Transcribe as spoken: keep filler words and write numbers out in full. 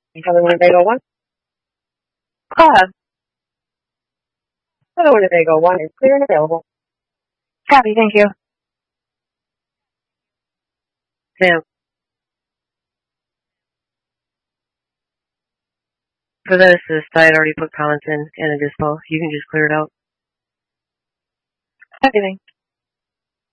You have a Winnebago one? Go ahead. The Winnebago one is clear and available. Copy, thank you. Sam, for the assist, I had already put comments in and a dispo. You can just clear it out. Copy, thanks.